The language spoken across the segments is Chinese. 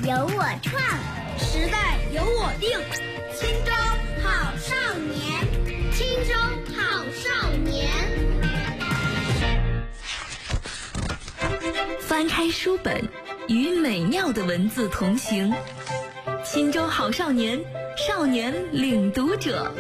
由我创， 时代由我定。 青州好少年， 青州好少年。 翻开书本，与美妙的文字同行。青州好少年，少年领读者。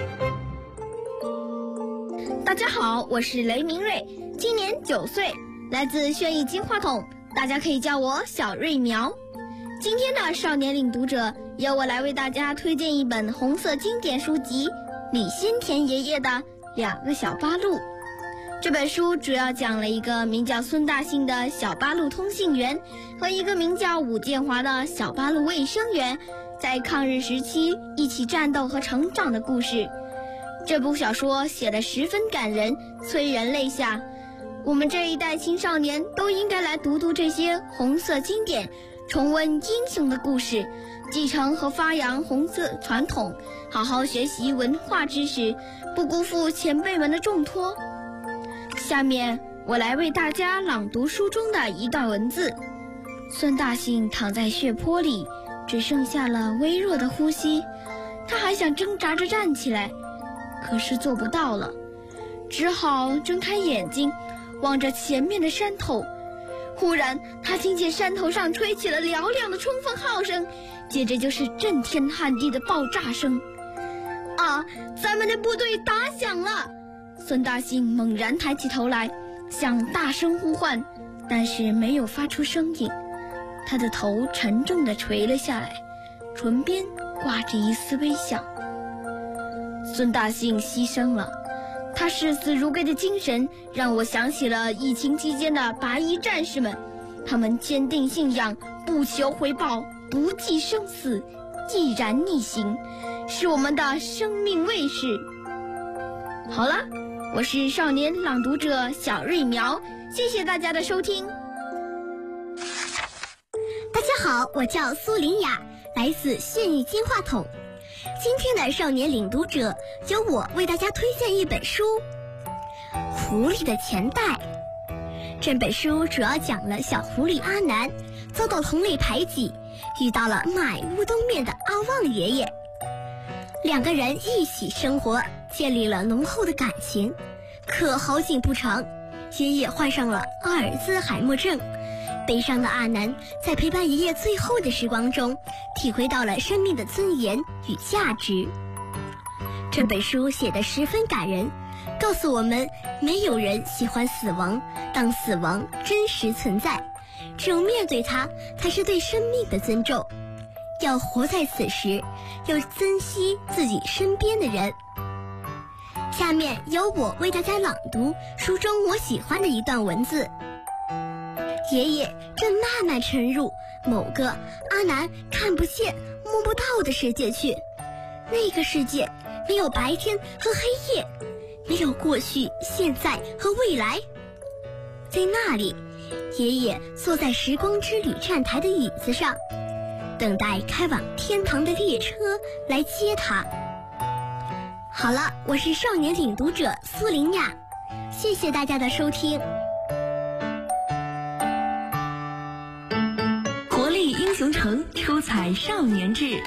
大家好，我是雷明瑞，今年9岁，来自轩逸金话筒，大家可以叫我小瑞苗。今天的少年领读者由我来为大家推荐一本红色经典书籍李新田爷爷的《2个小八路》。这本书主要讲了一个名叫孙大信的小八路通信员和一个名叫武建华的小八路卫生员在抗日时期一起战斗和成长的故事。这部小说写得十分感人，催人泪下。我们这一代青少年都应该来读读这些红色经典，重温英雄的故事，继承和发扬红色传统，好好学习文化知识，不辜负前辈们的重托。下面我来为大家朗读书中的一段文字。孙大信躺在血泊里，只剩下了微弱的呼吸，他还想挣扎着站起来，可是做不到了，只好睁开眼睛望着前面的山头。忽然他听见山头上吹起了嘹亮的冲锋号声，接着就是震天撼地的爆炸声。啊，咱们的部队打响了！孙大信猛然抬起头来，想大声呼唤，但是没有发出声音。他的头沉重地垂了下来，唇边挂着一丝微笑。孙大信牺牲了，他视死如归的精神让我想起了疫情期间的白衣战士们，他们坚定信仰，不求回报，不计生死，毅然逆行，是我们的生命卫士。好了，我是少年朗读者小瑞苗，谢谢大家的收听。 大家好，我叫苏林雅，来自轩逸金话筒。今天的少年领读者由我为大家推荐一本书《狐狸的钱袋》。这本书主要讲了小狐狸阿南遭到同类排挤，遇到了卖乌冬面的阿旺爷爷，两个人一起生活，建立了浓厚的感情。可好景不长，爷爷患上了阿尔兹海默症。悲伤的阿南在陪伴爷爷最后的时光中，体会到了生命的尊严与价值。这本书写得十分感人，告诉我们没有人喜欢死亡，当死亡真实存在，只有面对它，才是对生命的尊重。要活在此时，要珍惜自己身边的人。下面由我为大家朗读书中我喜欢的一段文字。爷爷正慢慢沉入某个阿南看不见摸不到的世界去，那个世界没有白天和黑夜，没有过去现在和未来。在那里，爷爷坐在时光之旅站台的椅子上，等待开往天堂的列车来接他。好了，我是少年领读者苏林雅，谢谢大家的收听。 活力英雄城，出彩少年志。